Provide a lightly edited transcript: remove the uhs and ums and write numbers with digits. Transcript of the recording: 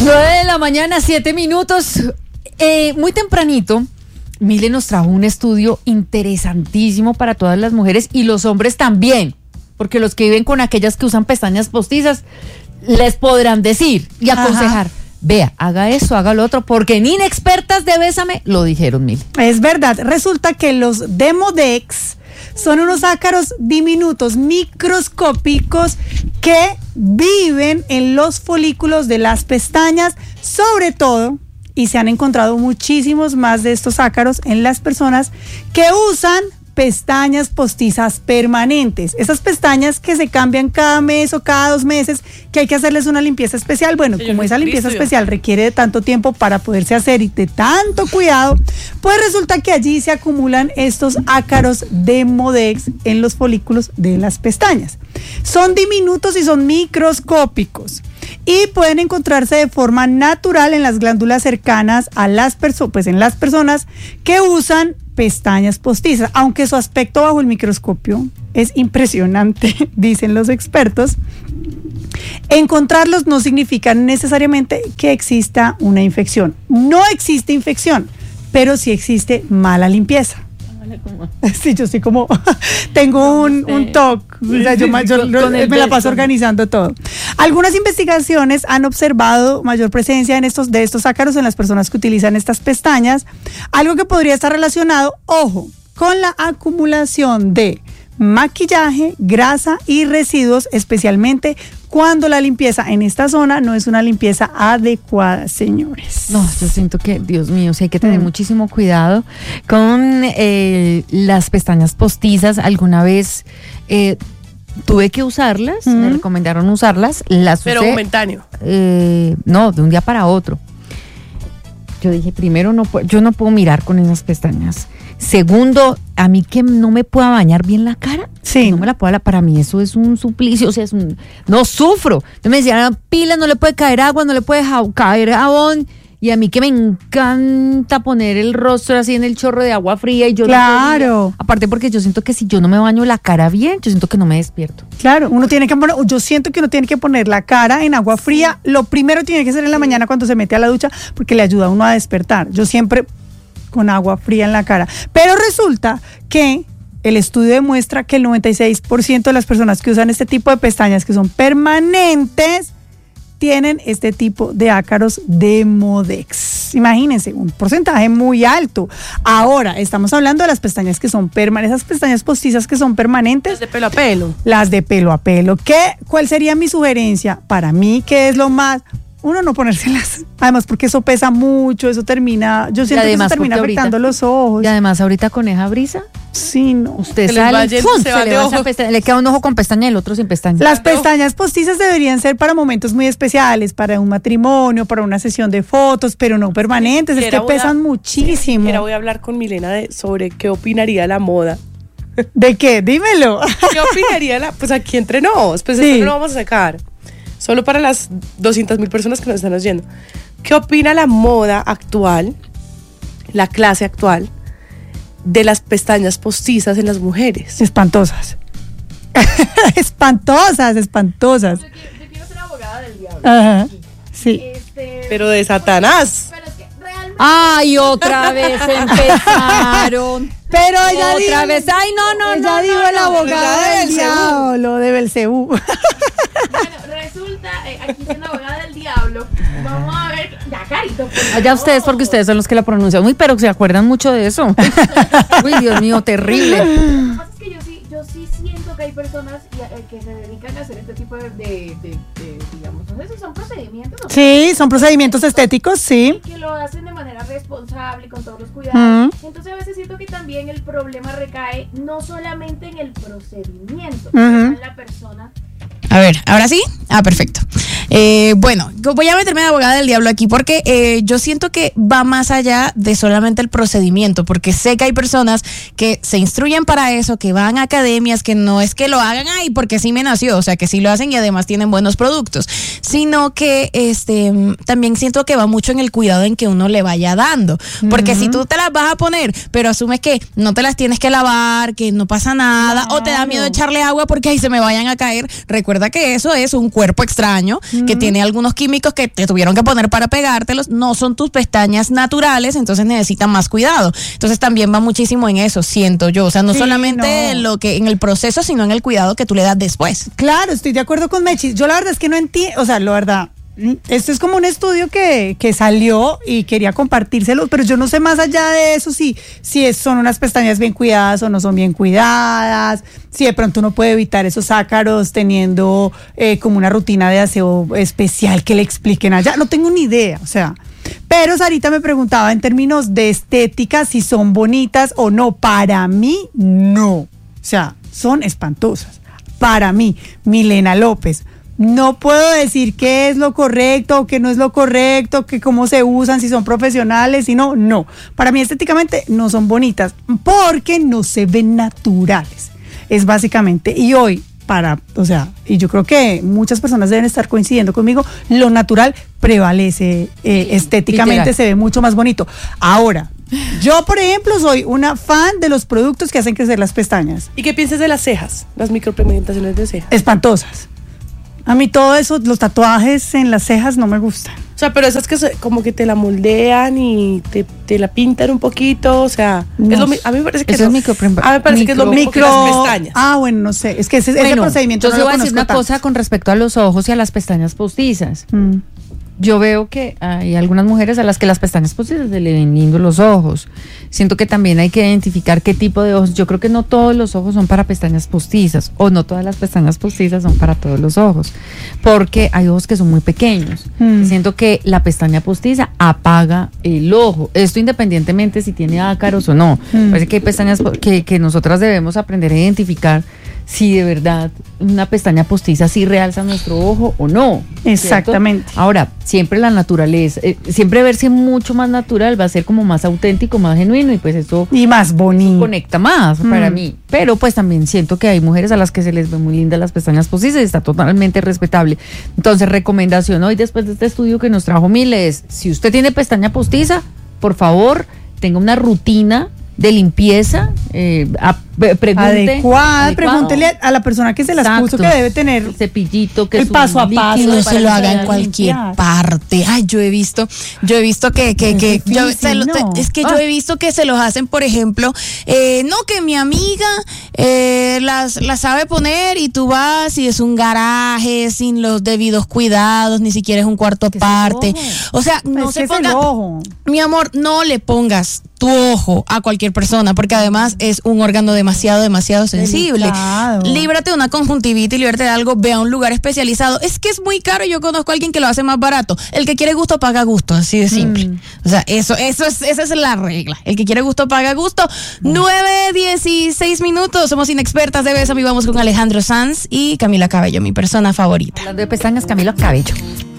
9:07 a.m. Muy tempranito, Mile nos trajo un estudio interesantísimo para todas las mujeres y los hombres también, porque los que viven con aquellas que usan pestañas postizas les podrán decir y aconsejar. Ajá. Vea, haga eso, haga lo otro, porque ni inexpertas de Bésame lo dijeron, Mile. Es verdad, resulta que los Demodex son unos ácaros diminutos, microscópicos, que viven en los folículos de las pestañas, sobre todo, y se han encontrado muchísimos más de estos ácaros en las personas que usan pestañas postizas permanentes. Esas pestañas que se cambian cada mes o cada 2 meses, que hay que hacerles una limpieza especial. Bueno, como esa limpieza especial requiere de tanto tiempo para poderse hacer y de tanto cuidado, pues resulta que allí se acumulan estos ácaros Demodex en los folículos de las pestañas. Son diminutos y son microscópicos y pueden encontrarse de forma natural en las glándulas cercanas a las personas, en las personas que usan pestañas postizas, aunque su aspecto bajo el microscopio es impresionante, dicen los expertos. Encontrarlos no significa necesariamente que exista una infección. No existe infección, pero sí existe mala limpieza. Sí, yo estoy como, tengo un TOC, o sea, yo me la paso organizando todo. Algunas investigaciones han observado mayor presencia de estos ácaros en las personas que utilizan estas pestañas, algo que podría estar relacionado, ojo, con la acumulación de maquillaje, grasa y residuos, especialmente cuando la limpieza en esta zona no es una limpieza adecuada, señores. No, yo siento que, Dios mío, sí hay que tener muchísimo cuidado con las pestañas postizas. Alguna vez tuve que usarlas, me recomendaron usarlas, las pero usé. ¿Pero momentáneo? No, de un día para otro. Yo dije, primero, yo no puedo mirar con esas pestañas. Segundo, a mí que no me pueda bañar bien la cara, sí, no me la pueda, para mí eso es un suplicio, o sea, no sufro. Me decían, pila, no le puede caer agua, no le puede caer jabón, y a mí que me encanta poner el rostro así en el chorro de agua fría y yo claro. No, aparte porque yo siento que si yo no me baño la cara bien, yo siento que no me despierto. Claro, yo siento que uno tiene que poner la cara en agua fría, lo primero tiene que ser en la mañana cuando se mete a la ducha, porque le ayuda a uno a despertar. Yo siempre con agua fría en la cara. Pero resulta que el estudio demuestra que el 96% de las personas que usan este tipo de pestañas, que son permanentes, tienen este tipo de ácaros Demodex. Imagínense, un porcentaje muy alto. Ahora, estamos hablando de las pestañas que son permanentes, esas pestañas postizas que son permanentes. Las de pelo a pelo. Las de pelo a pelo. ¿Cuál sería mi sugerencia? Para mí, ¿qué es lo más? Uno, no ponérselas, además porque eso pesa mucho, yo siento que eso termina afectando los ojos. Y además ahorita con esa brisa, sí, no. Usted sale, le queda un ojo con pestaña y el otro sin pestaña. Las pestañas postizas deberían ser para momentos muy especiales, para un matrimonio, para una sesión de fotos, pero no permanentes, es que pesan muchísimo. Ahora voy a hablar con Milena sobre qué opinaría la moda. ¿De qué? Dímelo. ¿Qué opinaría pues aquí entre nos? Pues esto no lo vamos a sacar. Solo para las 200,000 personas que nos están oyendo. ¿Qué opina la moda actual, la clase actual, de las pestañas postizas en las mujeres? Espantosas. Espantosas. Yo quiero ser abogada del diablo. Ajá, sí. Pero de Satanás. Pero es que realmente... Ay, otra vez empezaron. Pero ella dijo... Otra vez, ay, no. Ella dijo el abogado del diablo, de Belcebú. Bueno, resulta, aquí siendo abogada del diablo, vamos a ver, ya Carito. Allá ustedes, porque ustedes son los que la pronuncian. Uy, pero se acuerdan mucho de eso. Uy, Dios mío, terrible. Lo que pasa es que yo sí siento que hay personas que se dedican a hacer este tipo de digamos, no sé si son procedimientos. Sí, son procedimientos estéticos, sí. Y que lo hacen de manera responsable, con todos los cuidados. Entonces a veces siento que también el problema recae no solamente en el procedimiento, sino en la persona. A ver, ¿ahora sí? Perfecto. Bueno, voy a meterme de abogada del diablo aquí porque yo siento que va más allá de solamente el procedimiento, porque sé que hay personas que se instruyen para eso, que van a academias, que no es que lo hagan ahí porque sí me nació, o sea, que sí lo hacen y además tienen buenos productos, sino que también siento que va mucho en el cuidado en que uno le vaya dando, porque si tú te las vas a poner, pero asumes que no te las tienes que lavar, que no pasa nada, o te da miedo echarle agua porque ahí se me vayan a caer, recuerda que eso es un cuerpo extraño que tiene algunos químicos que te tuvieron que poner para pegártelos, no son tus pestañas naturales, entonces necesitan más cuidado. Entonces también va muchísimo en eso, siento yo. O sea, no solamente lo que en el proceso, sino en el cuidado que tú le das después. Claro, estoy de acuerdo con Mechi. Yo la verdad es que no entiendo, o sea, la verdad, esto es como un estudio que salió y quería compartírselo, pero yo no sé más allá de eso si son unas pestañas bien cuidadas o no son bien cuidadas, si de pronto uno puede evitar esos ácaros teniendo como una rutina de aseo especial que le expliquen allá. No tengo ni idea, o sea. Pero Sarita me preguntaba en términos de estética si son bonitas o no. Para mí, no. O sea, son espantosas. Para mí, Milena López. No puedo decir qué es lo correcto o qué no es lo correcto, que cómo se usan, si son profesionales, si no, no. Para mí estéticamente no son bonitas porque no se ven naturales. Es básicamente, y hoy, y yo creo que muchas personas deben estar coincidiendo conmigo, lo natural prevalece, estéticamente literal. Se ve mucho más bonito. Ahora, yo, por ejemplo, soy una fan de los productos que hacen crecer las pestañas. ¿Y qué piensas de las cejas? Las micropigmentaciones de cejas. Espantosas. A mí todo eso, los tatuajes en las cejas no me gustan. O sea, pero esas que como que te la moldean y te la pintan un poquito, o sea, no, a mí me parece que eso es lo mismo que las pestañas. Ah, bueno, no sé, es que ese procedimiento yo no voy a decir una cosa con respecto a los ojos y a las pestañas postizas. Yo veo que hay algunas mujeres a las que las pestañas postizas se le ven lindos los ojos. Siento que también hay que identificar qué tipo de ojos. Yo creo que no todos los ojos son para pestañas postizas, o no todas las pestañas postizas son para todos los ojos, porque hay ojos que son muy pequeños. Siento que la pestaña postiza apaga el ojo. Esto independientemente si tiene ácaros o no. Parece que hay pestañas que nosotras debemos aprender a identificar si de verdad una pestaña postiza sí realza nuestro ojo o no. Exactamente. ¿Cierto? Ahora, siempre la naturaleza, siempre verse mucho más natural va a ser como más auténtico, más genuino, y pues eso y más bonito, conecta más para mí. Pero pues también siento que hay mujeres a las que se les ven muy lindas las pestañas postizas y está totalmente respetable. Entonces, recomendación hoy después de este estudio que nos trajo Mile es, si usted tiene pestaña postiza, por favor, tenga una rutina de limpieza adecuada. Pregúntele a la persona que se las puso que debe tener el cepillito, que el paso a paso, no se lo haga en cualquier parte. Ay, yo he visto que yo he visto que se los hacen, por ejemplo, no, que mi amiga las sabe poner y tú vas y es un garaje sin los debidos cuidados, ni siquiera es un cuarto aparte. O sea, no se ponga, mi amor, no le pongas tu ojo a cualquier persona, porque además es un órgano demasiado sensible. Delicado. Líbrate de una conjuntivitis, líbrate de algo, ve a un lugar especializado. Es que es muy caro, yo conozco a alguien que lo hace más barato. El que quiere gusto paga gusto, así de simple. O sea, esa es la regla. El que quiere gusto paga gusto. 9:16 minutos, somos inexpertas de Bésame y vamos con Alejandro Sanz y Camila Cabello, mi persona favorita. Hablando de pestañas, Camila Cabello.